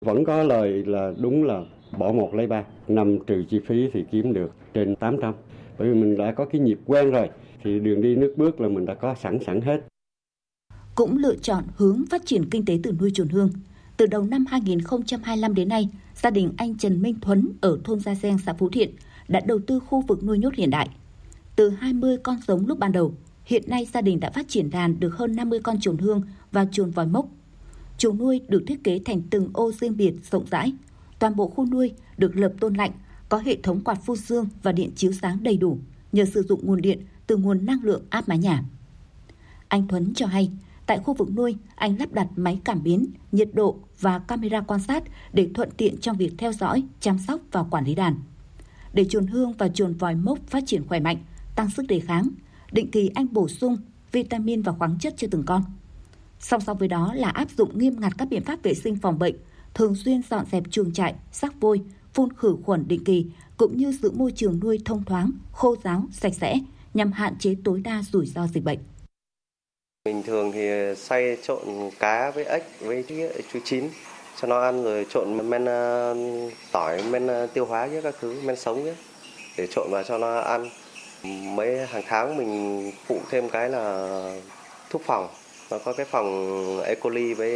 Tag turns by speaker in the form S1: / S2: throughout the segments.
S1: Vẫn có lời là đúng là bỏ 1 lấy 3, năm trừ chi phí thì kiếm được trên 800. Bởi vì mình đã có cái nhịp quen rồi, thì đường đi nước bước là mình đã có sẵn hết.
S2: Cũng lựa chọn hướng phát triển kinh tế từ nuôi chồn hương. Từ đầu năm 2025 đến nay, gia đình anh Trần Minh Thuấn ở thôn Gia Gieng, xã Phú Thiện đã đầu tư khu vực nuôi nhốt hiện đại. Từ 20 con giống lúc ban đầu, hiện nay gia đình đã phát triển đàn được hơn 50 con chồn hương và chồn vòi mốc. Chuồng nuôi được thiết kế thành từng ô riêng biệt rộng rãi. Toàn bộ khu nuôi được lợp tôn lạnh, có hệ thống quạt phun sương và điện chiếu sáng đầy đủ nhờ sử dụng nguồn điện từ nguồn năng lượng áp mái nhà. Anh Thuấn cho hay, tại khu vực nuôi, anh lắp đặt máy cảm biến, nhiệt độ và camera quan sát để thuận tiện trong việc theo dõi, chăm sóc và quản lý đàn. Để chồn hương và chồn vòi mốc phát triển khỏe mạnh, tăng sức đề kháng, định kỳ anh bổ sung vitamin và khoáng chất cho từng con. Song song với đó là áp dụng nghiêm ngặt các biện pháp vệ sinh phòng bệnh, thường xuyên dọn dẹp chuồng trại, xác vôi, phun khử khuẩn định kỳ, cũng như giữ môi trường nuôi thông thoáng, khô ráo, sạch sẽ nhằm hạn chế tối đa rủi ro dịch bệnh.
S3: Bình thường thì xay trộn cá với ếch với chuối chín cho nó ăn, rồi trộn men tỏi, men tiêu hóa với các thứ, men sống ấy, để trộn vào cho nó ăn. Mấy hàng tháng mình phụ thêm cái là thuốc phòng. Nó có cái phòng E. coli với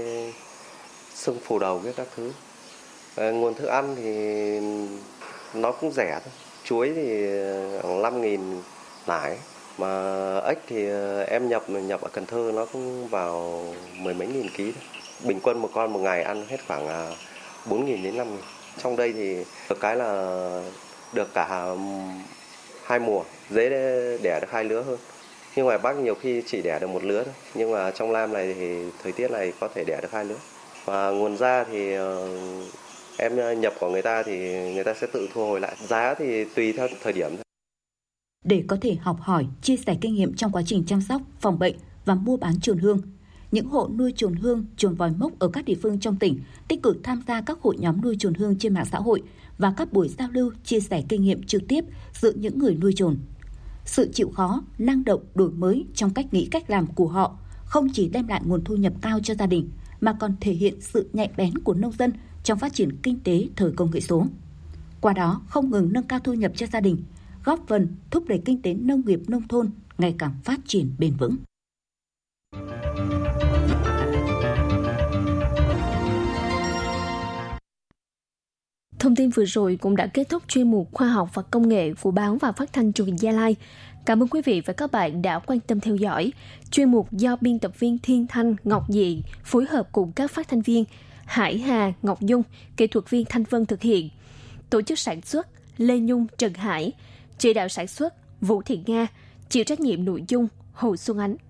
S3: xương phù đầu với các thứ. Nguồn thức ăn thì nó cũng rẻ thôi. Chuối thì khoảng 5.000 nải. Mà ếch thì em nhập ở Cần Thơ nó cũng vào 10 mấy nghìn ký thôi. Bình quân một con một ngày ăn hết khoảng 4.000 đến 5.000. Trong đây thì được cái là được cả 2 mùa, dễ đẻ được 2 lứa hơn. Nhưng ngoài Bắc nhiều khi chỉ đẻ được 1 lứa thôi. Nhưng mà trong Nam này thì thời tiết này có thể đẻ được 2 lứa. Và nguồn da thì em nhập của người ta thì người ta sẽ tự thu hồi lại. Giá thì tùy theo thời điểm.
S2: Để có thể học hỏi, chia sẻ kinh nghiệm trong quá trình chăm sóc, phòng bệnh và mua bán chồn hương, những hộ nuôi chồn hương, chồn vòi mốc ở các địa phương trong tỉnh tích cực tham gia các hội nhóm nuôi chồn hương trên mạng xã hội và các buổi giao lưu chia sẻ kinh nghiệm trực tiếp giữa những người nuôi chồn. Sự chịu khó, năng động, đổi mới trong cách nghĩ cách làm của họ không chỉ đem lại nguồn thu nhập cao cho gia đình mà còn thể hiện sự nhạy bén của nông dân trong phát triển kinh tế thời công nghệ số. Qua đó không ngừng nâng cao thu nhập cho gia đình, góp phần thúc đẩy kinh tế nông nghiệp nông thôn ngày càng phát triển bền vững.
S4: Thông tin vừa rồi cũng đã kết thúc chuyên mục Khoa học và Công nghệ của Báo và Phát thanh Truyền hình Gia Lai. Cảm ơn quý vị và các bạn đã quan tâm theo dõi. Chuyên mục do biên tập viên Thiên Thanh, Ngọc Dị phối hợp cùng các phát thanh viên Hải Hà, Ngọc Dung, kỹ thuật viên Thanh Vân thực hiện. Tổ chức sản xuất Lê Nhung, Trần Hải, chỉ đạo sản xuất Vũ Thị Nga, chịu trách nhiệm nội dung Hồ Xuân Ánh.